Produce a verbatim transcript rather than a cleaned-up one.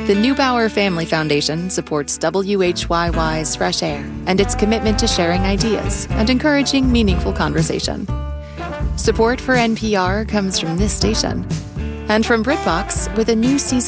The Neubauer Family Foundation supports W H Y Y's Fresh Air and its commitment to sharing ideas and encouraging meaningful conversation. Support for N P R comes from this station and from BritBox with a new season